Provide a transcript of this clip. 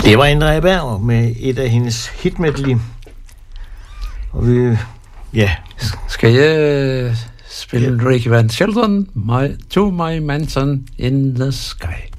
Det var Andrea Berg med et af hendes hitmedley. Og vi, ja. Skal jeg spille Ricky Van Shelton, To My Mansion in the Sky?